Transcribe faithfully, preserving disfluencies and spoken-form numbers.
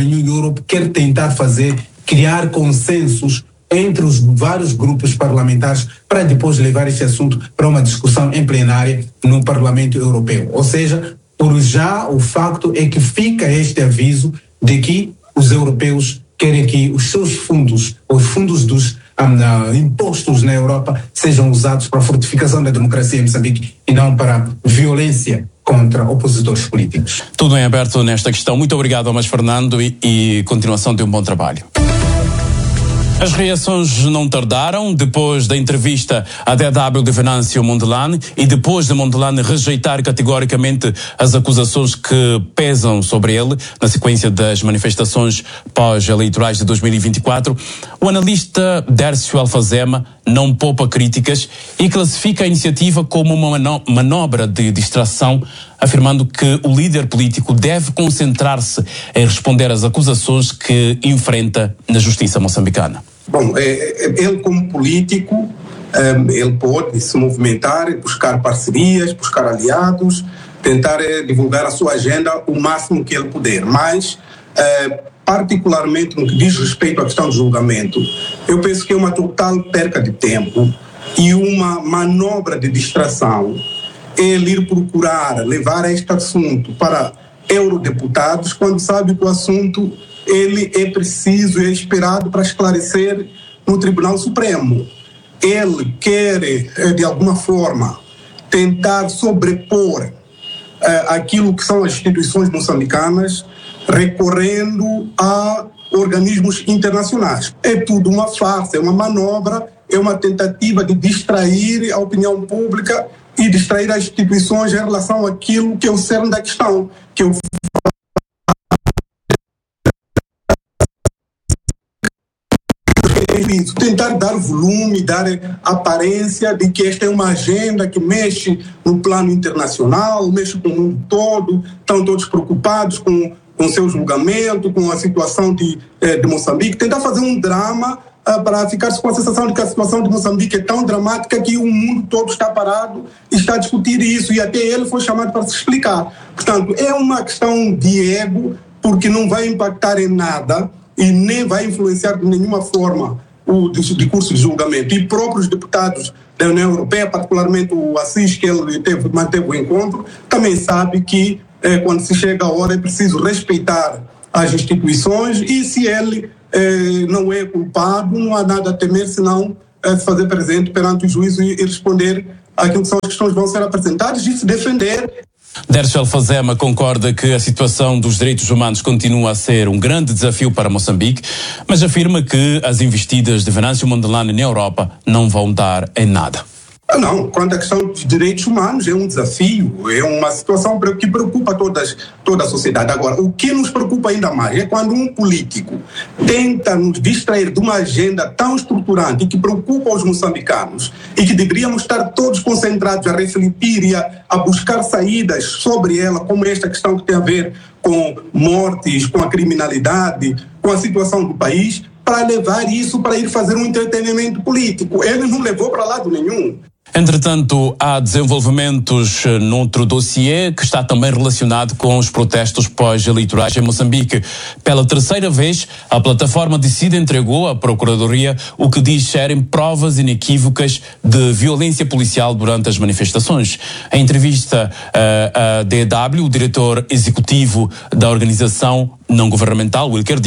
A New Europe quer tentar fazer, criar consensos entre os vários grupos parlamentares para depois levar este assunto para uma discussão em plenária no Parlamento Europeu. Ou seja, por já o facto é que fica este aviso de que os europeus querem que os seus fundos, os fundos dos um, uh, impostos na Europa sejam usados para a fortificação da democracia em Moçambique e não para violência contra opositores políticos. Tudo em aberto nesta questão. Muito obrigado, Almas Fernando, e, e continuação de um bom trabalho. As reações não tardaram depois da entrevista à D W de Venâncio Mondlane e depois de Mondlane rejeitar categoricamente as acusações que pesam sobre ele na sequência das manifestações pós-eleitorais de dois mil e vinte e quatro. O analista Dércio Alfazema não poupa críticas e classifica a iniciativa como uma manobra de distração, afirmando que o líder político deve concentrar-se em responder às acusações que enfrenta na justiça moçambicana. Bom, ele como político, ele pode se movimentar, buscar parcerias, buscar aliados, tentar divulgar a sua agenda o máximo que ele puder, mas particularmente no que diz respeito à questão do julgamento, eu penso que é uma total perca de tempo e uma manobra de distração ele ir procurar levar este assunto para eurodeputados quando sabe que o assunto ele é preciso e é esperado para esclarecer no Tribunal Supremo. Ele quer, de alguma forma, tentar sobrepor uh, aquilo que são as instituições moçambicanas, recorrendo a organismos internacionais. É tudo uma farsa, é uma manobra, é uma tentativa de distrair a opinião pública e distrair as instituições em relação àquilo que é o cerne da questão, que é o tentar dar volume, dar aparência de que esta é uma agenda que mexe no plano internacional, mexe com o mundo todo, estão todos preocupados com com seu julgamento, com a situação de, de Moçambique, tentar fazer um drama uh, para ficar com a sensação de que a situação de Moçambique é tão dramática que o mundo todo está parado e está a discutir isso, e até ele foi chamado para se explicar. Portanto, é uma questão de ego, porque não vai impactar em nada e nem vai influenciar de nenhuma forma o discurso de julgamento. E próprios deputados da União Europeia, particularmente o Assis, que ele teve, manteve o encontro, também sabe que eh, quando se chega a hora é preciso respeitar as instituições e se ele eh, não é culpado, não há nada a temer senão eh, se fazer presente perante o juízo e, e responder àquilo que são as questões que vão ser apresentadas e se defender. Dércio Alfazema concorda que a situação dos direitos humanos continua a ser um grande desafio para Moçambique, mas afirma que as investidas de Venâncio Mondlane na Europa não vão dar em nada. Não, quanto à questão dos direitos humanos é um desafio, é uma situação que preocupa todas, toda a sociedade. Agora, o que nos preocupa ainda mais é quando um político tenta nos distrair de uma agenda tão estruturante que preocupa os moçambicanos e que deveríamos estar todos concentrados a refletir e a, a buscar saídas sobre ela, como esta questão que tem a ver com mortes, com a criminalidade, com a situação do país, para levar isso para ir fazer um entretenimento político. Ele não levou para lado nenhum. Entretanto, há desenvolvimentos noutro dossiê que está também relacionado com os protestos pós-eleitorais em Moçambique. Pela terceira vez, a plataforma Decide entregou à Procuradoria o que diz serem provas inequívocas de violência policial durante as manifestações. Em entrevista uh, à D W, o diretor executivo da organização não governamental, Wilker